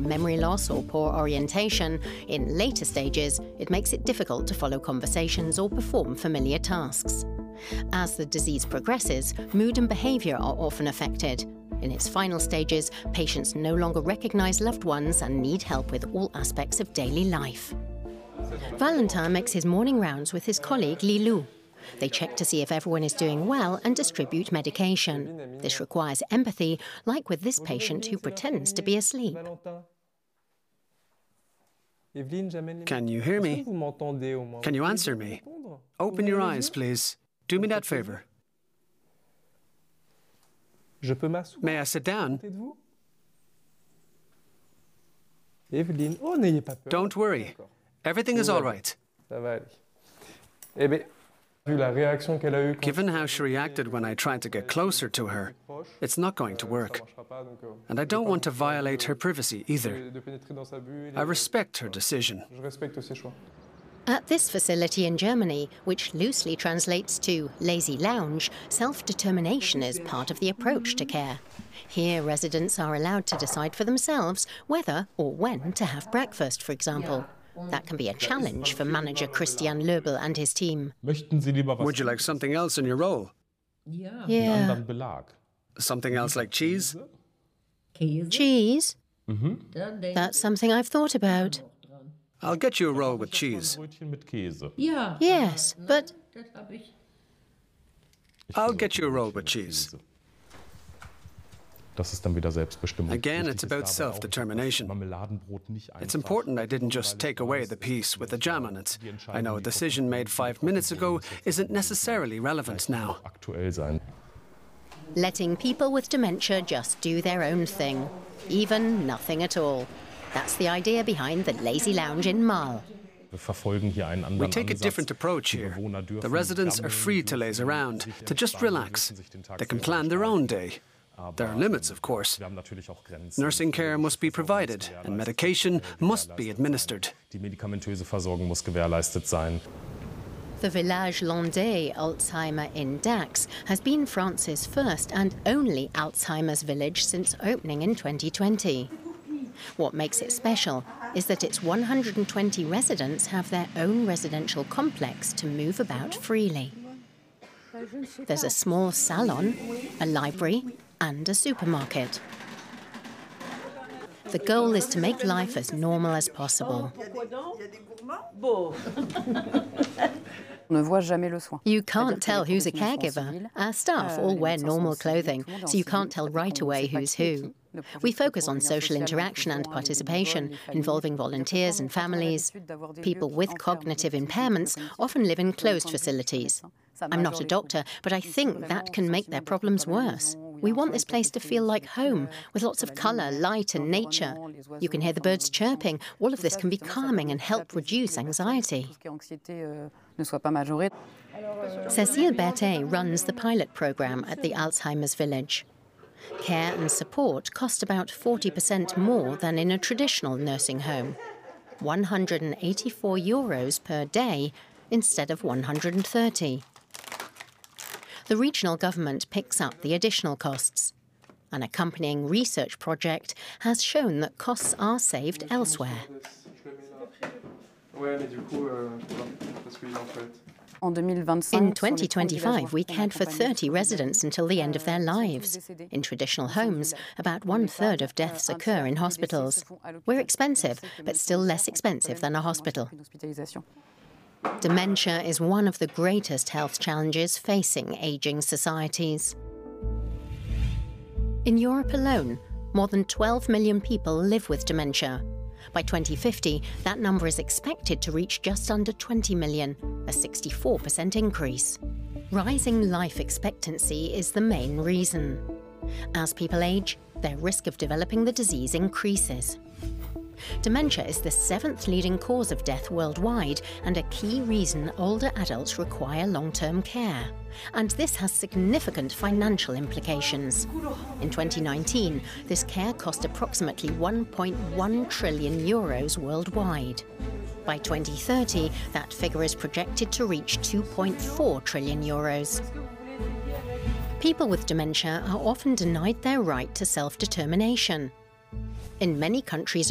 memory loss or poor orientation, in later stages, it makes it difficult to follow conversations or perform familiar tasks. As the disease progresses, mood and behavior are often affected. In its final stages, patients no longer recognize loved ones and need help with all aspects of daily life. Valentin makes his morning rounds with his colleague Lilou. They check to see if everyone is doing well and distribute medication. This requires empathy, like with this patient who pretends to be asleep. Can you hear me? Can you answer me? Open your eyes, please. Do me that favor. May I sit down? Don't worry. Everything is all right. Given how she reacted when I tried to get closer to her, it's not going to work. And I don't want to violate her privacy either. I respect her decision. At this facility in Germany, which loosely translates to lazy lounge, self-determination is part of the approach to care. Here, residents are allowed to decide for themselves whether or when to have breakfast, for example. That can be a challenge for manager Christian Löbel and his team. Would you like something else in your roll? Yeah. Something else like cheese? Cheese? That's something I've thought about. I'll get you a roll with cheese. Yes, but... I'll get you a roll with cheese. Again, it's about self-determination. It's important I didn't just take away the piece with the jam on it. I know a decision made 5 minutes ago isn't necessarily relevant now. Letting people with dementia just do their own thing. Even nothing at all. That's the idea behind the Lazy Lounge in Marl. We take a different approach here. The residents are free to laze around, to just relax. They can plan their own day. There are limits, of course. Nursing care must be provided, and medication must be administered. The Village Landais Alzheimer in Dax has been France's first and only Alzheimer's village since opening in 2020. What makes it special is that its 120 residents have their own residential complex to move about freely. There's a small salon, a library, and a supermarket. The goal is to make life as normal as possible. You can't tell who's a caregiver. Our staff all wear normal clothing, so you can't tell right away who's who. We focus on social interaction and participation, involving volunteers and families. People with cognitive impairments often live in closed facilities. I'm not a doctor, but I think that can make their problems worse. We want this place to feel like home, with lots of colour, light and nature. You can hear the birds chirping. All of this can be calming and help reduce anxiety. Cécile Berthet runs the pilot programme at the Alzheimer's Village. Care and support cost about 40% more than in a traditional nursing home. €184 per day instead of 130. The regional government picks up the additional costs. An accompanying research project has shown that costs are saved elsewhere. In 2025, we cared for 30 residents until the end of their lives. In traditional homes, about 1/3 of deaths occur in hospitals. We're expensive, but still less expensive than a hospital. Dementia is one of the greatest health challenges facing ageing societies. In Europe alone, more than 12 million people live with dementia. By 2050, that number is expected to reach just under 20 million, a 64% increase. Rising life expectancy is the main reason. As people age, their risk of developing the disease increases. Dementia is the 7th leading cause of death worldwide and a key reason older adults require long-term care. And this has significant financial implications. In 2019, this care cost approximately €1.1 trillion worldwide. By 2030, that figure is projected to reach €2.4 trillion. People with dementia are often denied their right to self-determination. In many countries